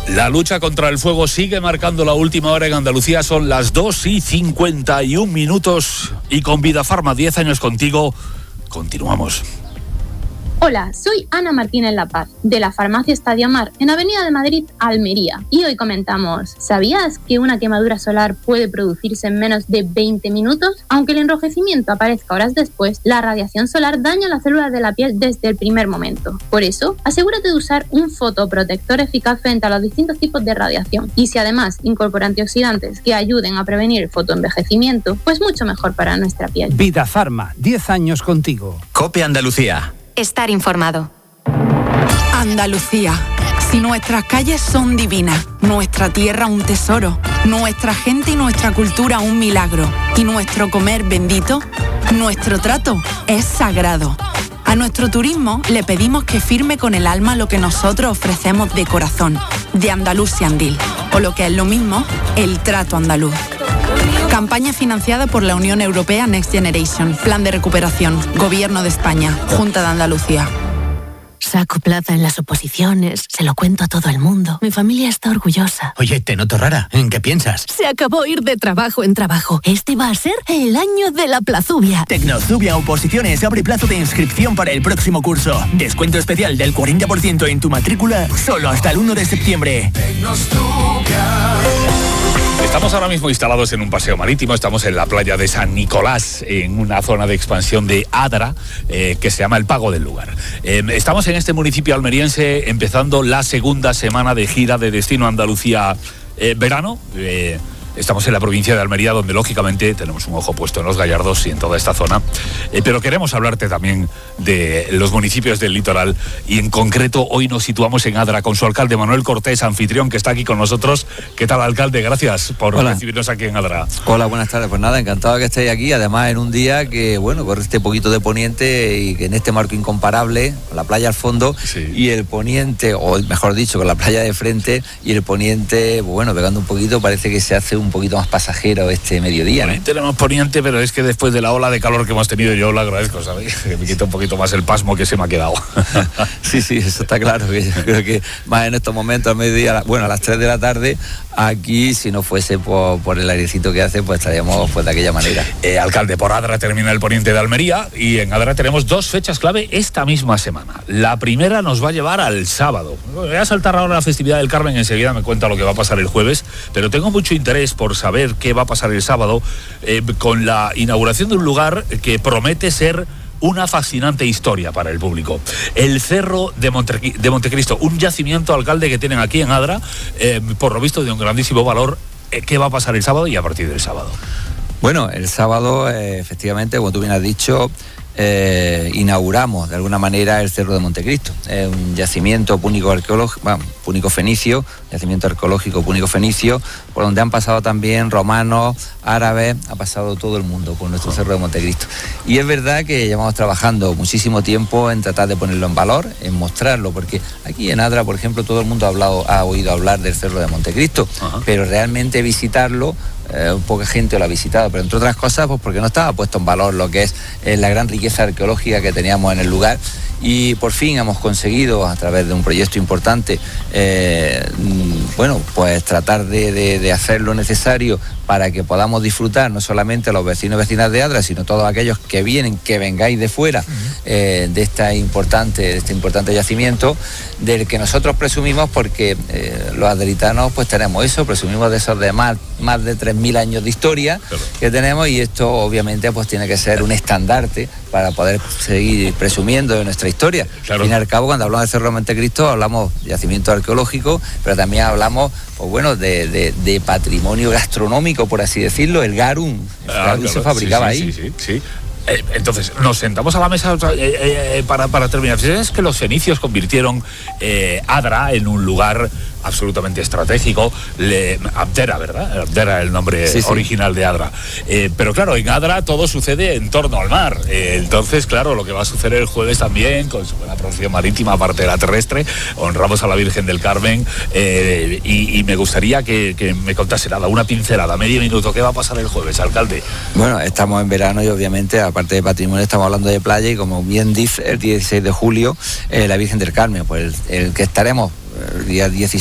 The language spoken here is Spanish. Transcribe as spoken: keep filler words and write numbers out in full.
La lucha contra el fuego sigue marcando la última hora en Andalucía. Son las dos y cincuenta y un minutos y con Vidafarma, diez años contigo, continuamos. Hola, soy Ana Martínez La Paz, de la farmacia Estadio Mar, en Avenida de Madrid, Almería. Y hoy comentamos, ¿sabías que una quemadura solar puede producirse en menos de veinte minutos? Aunque el enrojecimiento aparezca horas después, la radiación solar daña las células de la piel desde el primer momento. Por eso, asegúrate de usar un fotoprotector eficaz frente a los distintos tipos de radiación. Y si además incorpora antioxidantes que ayuden a prevenir fotoenvejecimiento, pues mucho mejor para nuestra piel. Vidafarma, diez años contigo. COPE Andalucía. Estar informado. Andalucía. Si nuestras calles son divinas, nuestra tierra un tesoro, nuestra gente y nuestra cultura un milagro, y nuestro comer bendito, nuestro trato es sagrado. A nuestro turismo le pedimos que firme con el alma lo que nosotros ofrecemos de corazón, de Andalucía Andil, o lo que es lo mismo, el trato andaluz. Campaña financiada por la Unión Europea Next Generation, Plan de Recuperación, Gobierno de España, Junta de Andalucía. Saco plaza en las oposiciones, se lo cuento a todo el mundo. Mi familia está orgullosa. Oye, te noto rara. ¿En qué piensas? Se acabó ir de trabajo en trabajo. Este va a ser el año de la Plazubia. Tecnozubia Oposiciones abre plazo de inscripción para el próximo curso. Descuento especial del cuarenta por ciento en tu matrícula solo hasta el uno de septiembre. Estamos ahora mismo instalados en un paseo marítimo, estamos en la playa de San Nicolás, en una zona de expansión de Adra, eh, que se llama El Pago del Lugar. Eh, estamos en este municipio almeriense empezando la segunda semana de gira de Destino Andalucía eh, Verano. Eh, Estamos en la provincia de Almería, donde lógicamente tenemos un ojo puesto en los Gallardos y en toda esta zona, eh, pero queremos hablarte también de los municipios del litoral y en concreto hoy nos situamos en Adra con su alcalde Manuel Cortés, anfitrión, que está aquí con nosotros. ¿Qué tal, alcalde? Gracias por Hola. recibirnos aquí en Adra. Hola, buenas tardes. Pues nada, encantado que estéis aquí, además en un día que, bueno, corre este poquito de poniente y que en este marco incomparable, con la playa al fondo sí. y el poniente, o mejor dicho, con la playa de frente y el poniente, bueno, pegando un poquito, parece que se hace un un poquito más pasajero este mediodía, ¿no? Tenemos poniente, pero es que después de la ola de calor que hemos tenido, yo lo agradezco, ¿sabes? Que me quita un poquito más el pasmo que se me ha quedado. Sí, sí, eso está claro, que yo creo que más en estos momentos, al mediodía, bueno, a las tres de la tarde, aquí, si no fuese por, por el airecito que hace, pues estaríamos pues de aquella manera. Eh, alcalde, por Adra termina el poniente de Almería y en Adra tenemos dos fechas clave esta misma semana. La primera nos va a llevar al sábado. Voy a saltar ahora la festividad del Carmen, enseguida me cuenta lo que va a pasar el jueves, pero tengo mucho interés por saber qué va a pasar el sábado eh, con la inauguración de un lugar que promete ser una fascinante historia para el público. El Cerro de, Monte, de Montecristo, un yacimiento, alcalde, que tienen aquí en Adra, eh, por lo visto de un grandísimo valor. Eh, ¿Qué va a pasar el sábado y a partir del sábado? Bueno, el sábado, eh, efectivamente, como tú bien has dicho, Eh, inauguramos de alguna manera el Cerro de Montecristo, eh, un yacimiento púnico arqueológico, bueno, púnico fenicio, yacimiento arqueológico púnico fenicio, por donde han pasado también romanos, árabes, ha pasado todo el mundo por nuestro Cerro de Montecristo. Y es verdad que llevamos trabajando muchísimo tiempo en tratar de ponerlo en valor, en mostrarlo, porque aquí en Adra, por ejemplo, todo el mundo ha hablado, ha oído hablar del Cerro de Montecristo, Ajá. pero realmente visitarlo, Eh, poca gente lo ha visitado, pero entre otras cosas pues porque no estaba puesto en valor lo que es eh, la gran riqueza arqueológica que teníamos en el lugar, y por fin hemos conseguido, a través de un proyecto importante, eh, bueno, pues tratar de, de, de hacer lo necesario para que podamos disfrutar no solamente los vecinos y vecinas de Adra, sino todos aquellos que vienen, que vengáis de fuera, uh-huh. eh, de esta importante, de este importante yacimiento, del que nosotros presumimos, porque eh, los aderitanos pues tenemos eso, presumimos de esos de más, más de tres mil años de historia claro. que tenemos, y esto obviamente pues tiene que ser un estandarte para poder seguir presumiendo de nuestra historia. Claro. Al fin y al cabo, cuando hablamos de Cerro de Montecristo, hablamos de yacimiento arqueológico, pero también hablamos, pues bueno, de, de, de patrimonio gastronómico, por así decirlo. El garum, el ah, garum claro, se fabricaba sí, sí, ahí. Sí, sí, sí. Eh, entonces, nos sentamos a la mesa eh, eh, para, para terminar. Es que los fenicios convirtieron eh, Adra en un lugar absolutamente estratégico. Le, Abdera, ¿verdad? Abdera, el nombre sí, sí. original de Adra. Eh, pero claro, en Adra todo sucede en torno al mar. Eh, entonces, claro, lo que va a suceder el jueves también, con su buena procesión marítima, aparte de la terrestre, honramos a la Virgen del Carmen, eh, y, y me gustaría que, que me contase nada, una pincelada, medio minuto. ¿Qué va a pasar el jueves, alcalde? Bueno, estamos en verano y obviamente, aparte de patrimonio, estamos hablando de playa, y como bien dice, el dieciséis de julio, eh, la Virgen del Carmen, pues el, el que estaremos el día dieciséis